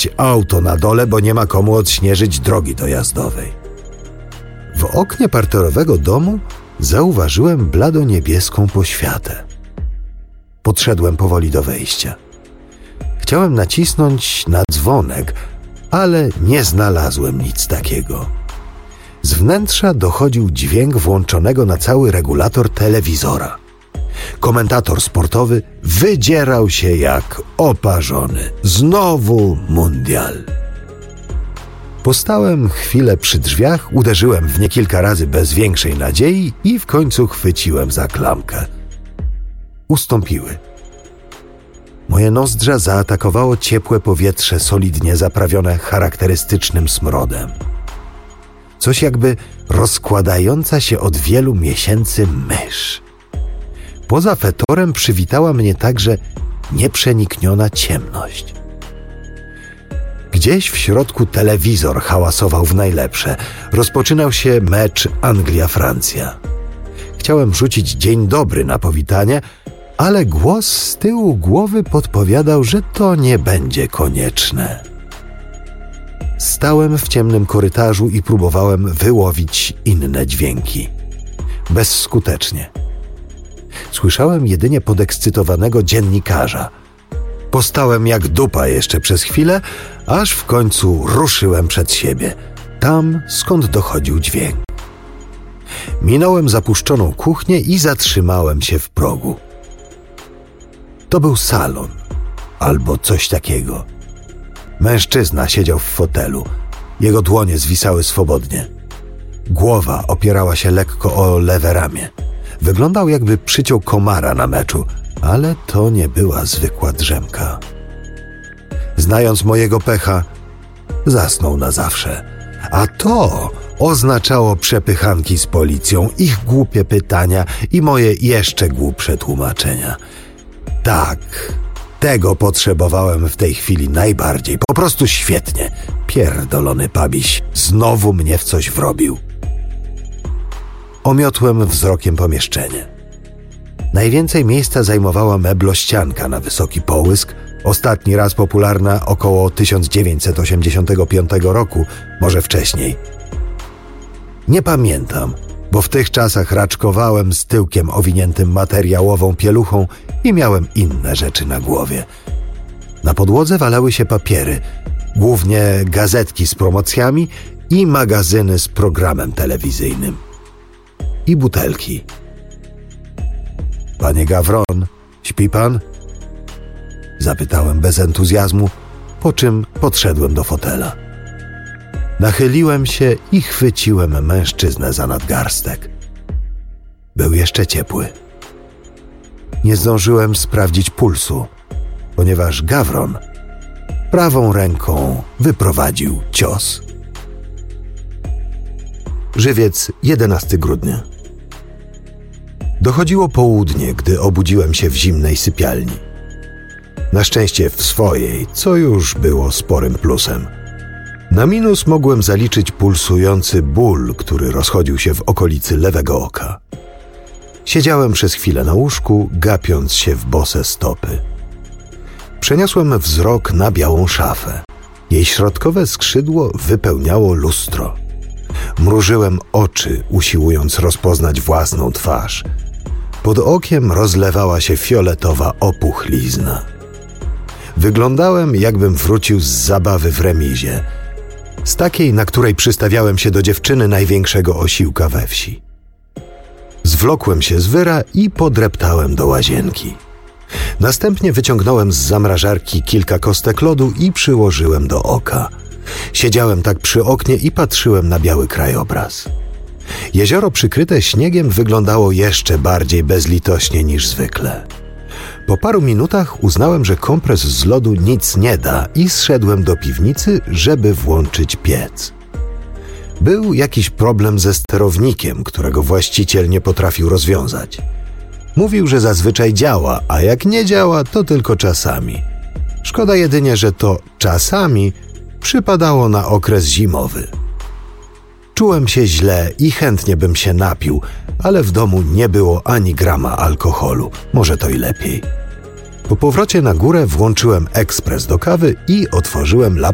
zostawić auto na dole, bo nie ma komu odśnieżyć drogi dojazdowej. W oknie parterowego domu zauważyłem bladoniebieską poświatę. Podszedłem powoli do wejścia. Chciałem nacisnąć na dzwonek, ale nie znalazłem nic takiego. Z wnętrza dochodził dźwięk włączonego na cały regulator telewizora. Komentator sportowy wydzierał się jak oparzony. Znowu mundial. Postałem chwilę przy drzwiach, uderzyłem w nie kilka razy bez większej nadziei i w końcu chwyciłem za klamkę. Ustąpiły. Moje nozdrza zaatakowało ciepłe powietrze solidnie zaprawione charakterystycznym smrodem. Coś jakby rozkładająca się od wielu miesięcy mysz. Poza fetorem przywitała mnie także nieprzenikniona ciemność. Gdzieś w środku telewizor hałasował w najlepsze. Rozpoczynał się mecz Anglia-Francja. Chciałem rzucić dzień dobry na powitanie, ale głos z tyłu głowy podpowiadał, że to nie będzie konieczne. Stałem w ciemnym korytarzu i próbowałem wyłowić inne dźwięki. Bezskutecznie. Słyszałem jedynie podekscytowanego dziennikarza. Postałem jak dupa jeszcze przez chwilę, aż w końcu ruszyłem przed siebie, tam skąd dochodził dźwięk. Minąłem zapuszczoną kuchnię i zatrzymałem się w progu. To był salon, albo coś takiego. Mężczyzna siedział w fotelu. Jego dłonie zwisały swobodnie. Głowa opierała się lekko o lewe ramię. Wyglądał, jakby przyciął komara na meczu, ale to nie była zwykła drzemka. Znając mojego pecha, zasnął na zawsze. A to oznaczało przepychanki z policją, ich głupie pytania i moje jeszcze głupsze tłumaczenia. Tak, tego potrzebowałem w tej chwili najbardziej. Po prostu świetnie. Pierdolony pabiś znowu mnie w coś wrobił. Omiotłem wzrokiem pomieszczenie. Najwięcej miejsca zajmowała meblościanka na wysoki połysk, ostatni raz popularna około 1985 roku, może wcześniej. Nie pamiętam, bo w tych czasach raczkowałem z tyłkiem owiniętym materiałową pieluchą i miałem inne rzeczy na głowie. Na podłodze walały się papiery, głównie gazetki z promocjami i magazyny z programem telewizyjnym. I butelki. Panie Gawron, śpi pan? Zapytałem bez entuzjazmu, po czym podszedłem do fotela. Nachyliłem się i chwyciłem mężczyznę za nadgarstek. Był jeszcze ciepły. Nie zdążyłem sprawdzić pulsu, ponieważ Gawron prawą ręką wyprowadził cios. Żywiec, 11 grudnia. Dochodziło południe, gdy obudziłem się w zimnej sypialni. Na szczęście w swojej, co już było sporym plusem. Na minus mogłem zaliczyć pulsujący ból, który rozchodził się w okolicy lewego oka. Siedziałem przez chwilę na łóżku, gapiąc się w bose stopy. Przeniosłem wzrok na białą szafę. Jej środkowe skrzydło wypełniało lustro. Mrużyłem oczy, usiłując rozpoznać własną twarz. Pod okiem rozlewała się fioletowa opuchlizna. Wyglądałem, jakbym wrócił z zabawy w remizie. Z takiej, na której przystawiałem się do dziewczyny największego osiłka we wsi. Zwlokłem się z wyra i podreptałem do łazienki. Następnie wyciągnąłem z zamrażarki kilka kostek lodu i przyłożyłem do oka. Siedziałem tak przy oknie i patrzyłem na biały krajobraz. Jezioro przykryte śniegiem wyglądało jeszcze bardziej bezlitośnie niż zwykle. Po paru minutach uznałem, że kompres z lodu nic nie da i zszedłem do piwnicy, żeby włączyć piec. Był jakiś problem ze sterownikiem, którego właściciel nie potrafił rozwiązać. Mówił, że zazwyczaj działa, a jak nie działa, to tylko czasami. Szkoda jedynie, że to czasami przypadało na okres zimowy. Czułem się źle i chętnie bym się napił, ale w domu nie było ani grama alkoholu. Może to i lepiej. Po powrocie na górę włączyłem ekspres do kawy i otworzyłem laptop